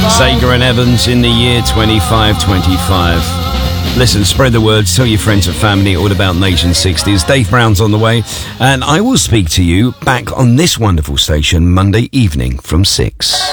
Zager and Evans in the year 2525. Listen, spread the word, tell your friends and family all about Nation 60s. Dave Brown's on the way, and I will speak to you back on this wonderful station Monday evening from 6.